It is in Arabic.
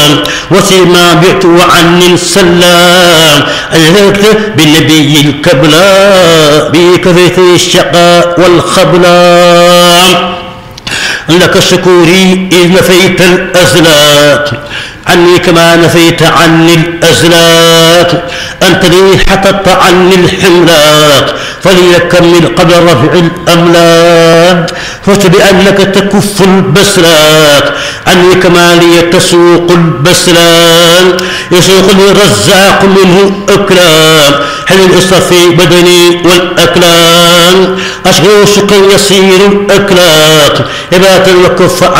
وسيما بعت عني السلام أجهرت بالنبي الكبلا بكفيت الشقاء والخبلا لك شكوري إذ نفيت الأزلات عني كما نفيت عني الأزلات أنت لي حطت عني الحملات فليكمل قبل رفع الأملاك فت بأنك تكف البسلات عني كما لي تسوق البسلات يسوق لي الرزاق منه أكلام حين يصطفي بدني والأكلام أشغل شكا يسير الأكلات إباتا وكف